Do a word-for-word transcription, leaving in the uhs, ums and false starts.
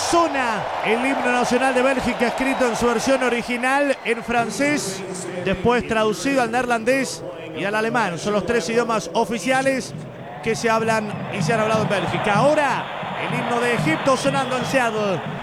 Suena el himno nacional de Bélgica, escrito en su versión original en francés, después traducido al neerlandés y al alemán. Son los tres idiomas oficiales que se hablan y se han hablado en Bélgica. Ahora, el himno de Egipto sonando en Seattle.